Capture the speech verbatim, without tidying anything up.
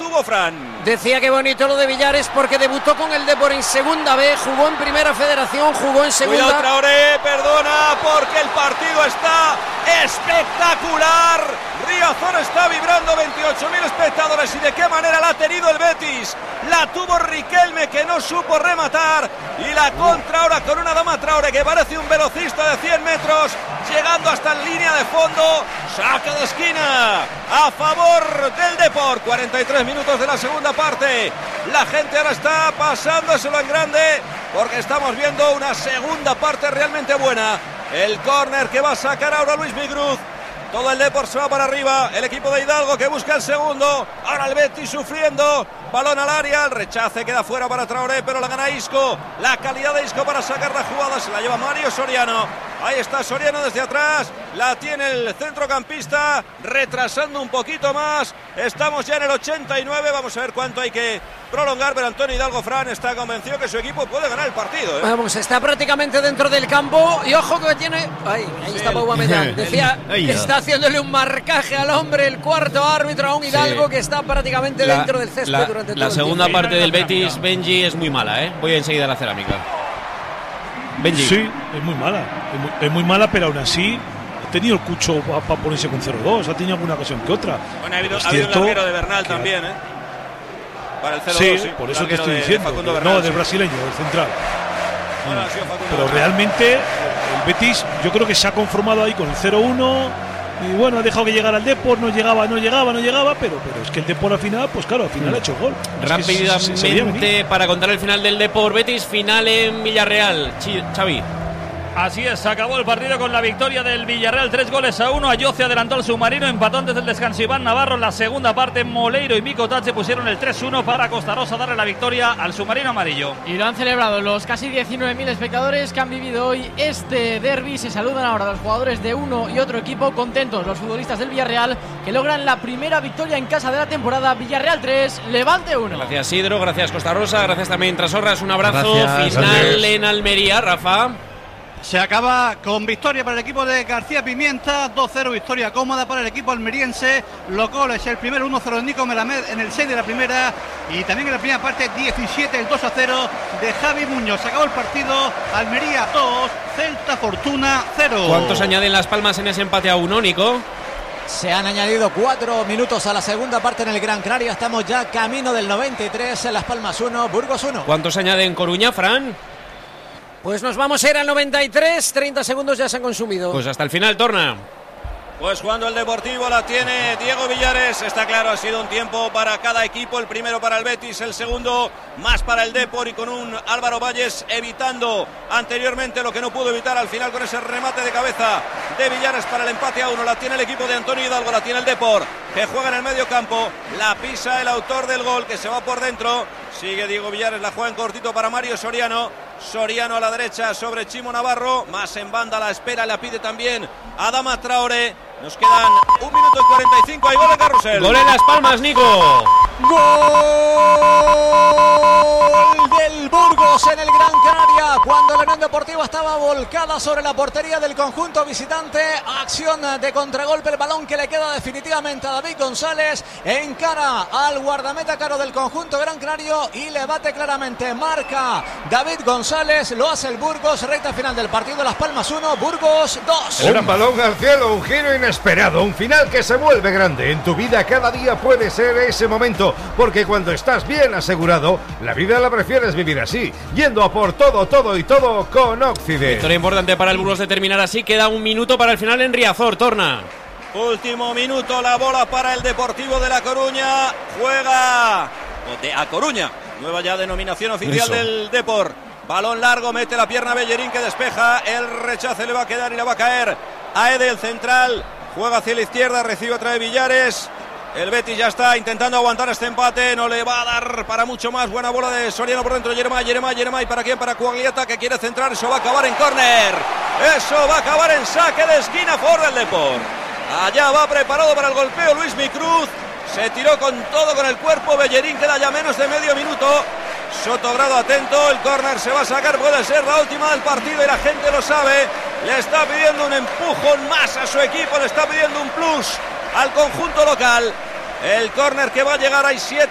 tuvo Fran. Decía que bonito lo de Villares porque debutó con el Depor en segunda B, jugó en primera federación, jugó en segunda. Cuidado Traoré, perdona, porque el partido está espectacular. Riazor está vibrando, veintiocho mil espectadores, y de qué manera la ha tenido el Betis. La tuvo Riquelme, que no supo rematar, y la contra ahora con una Adama Traoré que parece un velocista de cien metros, llegando hasta en línea de fondo. Saca de esquina a favor del Depor. cuarenta y tres minutos de la segunda parte. La gente ahora está pasándoselo en grande porque estamos viendo una segunda parte realmente buena. El córner que va a sacar ahora Luis Migruz. Todo el Depor se va para arriba. El equipo de Hidalgo que busca el segundo. Ahora el Betis sufriendo. Balón al área. El rechace queda fuera para Traoré, pero la gana Isco. La calidad de Isco para sacar la jugada. Se la lleva Mario Soriano. Ahí está Soriano desde atrás. La tiene el centrocampista. Retrasando un poquito más. Estamos ya en el ochenta y nueve. Vamos a ver cuánto hay que prolongar. Pero Antonio Hidalgo Fran está convencido que su equipo puede ganar el partido, ¿eh? Vamos, está prácticamente dentro del campo. Y ojo que tiene. Ahí, ahí sí, está Aubameyang. Decía que está haciéndole un marcaje al hombre, el cuarto árbitro, a un Hidalgo sí. que está prácticamente la, dentro del césped la, durante todo la el segunda tiempo. parte del Betis, Benji, es muy mala, ¿eh? Voy enseguida a la cerámica. Benji. Sí, es muy mala. Es muy, es muy mala, pero aún así ha tenido el cucho para pa ponerse con cero dos. Ha tenido alguna ocasión que otra. Bueno, ha habido, ha habido un larguero de Bernal que, también, ¿eh? Para el cero dos, sí, sí, por eso te estoy de, diciendo. de Bernal, no, del sí. brasileño, del central. Bueno, sí, pero realmente el Betis yo creo que se ha conformado ahí con el cero uno. Y bueno, ha dejado que llegara al Depor, no llegaba, no llegaba, no llegaba, pero, pero es que el Depor al final, pues claro, al final mm. ha hecho gol. Rápidamente, es que se, se para contar el final del Depor Betis, final en Villarreal. Xavi. Así es, se acabó el partido con la victoria del Villarreal, tres goles a uno. Ayoce adelantó al Submarino, empató antes del descanso Iván Navarro. En la segunda parte, Moleiro y Mico Tache pusieron el tres uno para Costa Rosa darle la victoria al Submarino amarillo. Y lo han celebrado los casi diecinueve mil espectadores que han vivido hoy este derbi. Se saludan ahora los jugadores de uno y otro equipo, contentos los futbolistas del Villarreal, que logran la primera victoria en casa de la temporada. Villarreal tres, Levante uno. Gracias Sidro, gracias Costa Rosa, gracias también Trasorras. Un abrazo. Gracias, final Andrés. En Almería, Rafa. Se acaba con victoria para el equipo de García Pimienta, dos cero, victoria cómoda para el equipo almeriense. Los goles, el primero uno cero de Nico Melamed en el seis de la primera, y también en la primera parte diecisiete, el dos a cero de Javi Muñoz. Se acabó el partido, Almería dos, Celta Fortuna cero. ¿Cuántos añaden Las Palmas en ese empate a uno, Nico? Se han añadido cuatro minutos a la segunda parte en el Gran Canaria. Estamos ya camino del noventa y tres, Las Palmas uno, Burgos uno. ¿Cuántos añaden Coruña, Fran? Pues nos vamos a ir al noventa y tres, treinta segundos ya se han consumido. Pues hasta el final, Torna. Pues cuando el Deportivo la tiene Diego Villares, está claro, ha sido un tiempo para cada equipo, el primero para el Betis, el segundo más para el Depor, y con un Álvaro Valles evitando anteriormente lo que no pudo evitar al final con ese remate de cabeza de Villares para el empate a uno. La tiene el equipo de Antonio Hidalgo, la tiene el Depor, que juega en el medio campo, la pisa el autor del gol, que se va por dentro, sigue Diego Villares, la juega en cortito para Mario Soriano. Soriano a la derecha sobre Chimo Navarro, más en banda la espera, la pide también Adama Traoré. Nos quedan un minuto y cuarenta y cinco, hay gol en Carrusel. Gol en Las Palmas, Nico. Gol del Burgos en el Gran Canaria, cuando la Unión Deportiva estaba volcada sobre la portería del conjunto visitante. Acción de contragolpe, el balón que le queda definitivamente a David González, encara al guardameta caro del conjunto Gran Canario y le bate claramente. Marca David González, lo hace el Burgos. Recta final del partido, Las Palmas uno, Burgos dos. Un balón al cielo, un giro inesperado, un final que se vuelve grande. En tu vida cada día puede ser ese momento, porque cuando estás bien asegurado, la vida la prefieres vivir así, yendo a por todo, todo y todo con Occident. Victoria importante para el Burgos de terminar así. Queda un minuto para el final en Riazor, Torna. Último minuto, la bola para el Deportivo de La Coruña. Juega de A Coruña, nueva ya denominación oficial Eso. del Depor. Balón largo, mete la pierna Bellerín, que despeja. El rechace le va a quedar y le va a caer a Ede, el central. Juega hacia la izquierda, recibe otra vez Villares. El Betis ya está intentando aguantar este empate, no le va a dar para mucho más. Buena bola de Soriano por dentro, Yeremay, Yeremay, Yeremay, ¿para quién? Para Cuagliata, que quiere centrar, eso va a acabar en córner. Eso va a acabar en saque de esquina, for del Depor. Allá va preparado para el golpeo Luis Micruz. Se tiró con todo con el cuerpo Bellerín, queda ya menos de medio minuto. Sotogrado atento, el córner se va a sacar, puede ser la última del partido y la gente lo sabe. Le está pidiendo un empujón más a su equipo, le está pidiendo un plus al conjunto local. El córner que va a llegar, hay siete